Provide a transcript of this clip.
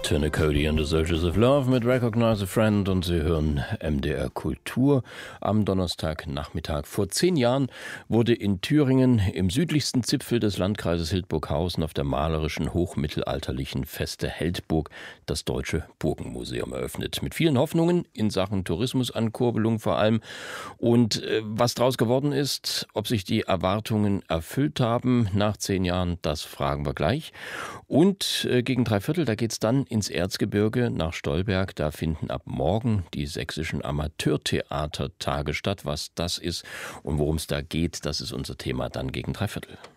Turner Cody and the Soldiers of Love mit Recognize a Friend, und Sie hören MDR Kultur am Donnerstagnachmittag. Vor 10 Jahren wurde in Thüringen im südlichsten Zipfel des Landkreises Hildburghausen auf der malerischen hochmittelalterlichen Feste Heldburg das Deutsche Burgenmuseum eröffnet. Mit vielen Hoffnungen in Sachen Tourismusankurbelung vor allem. Und was daraus geworden ist, ob sich die Erwartungen erfüllt haben nach 10 Jahren, das fragen wir gleich. Und gegen 3/4, da geht's dann ins Erzgebirge nach Stolberg. Da finden ab morgen die sächsischen Amateurtheatertage statt. Was das ist und worum es da geht, das ist unser Thema dann gegen 3/4.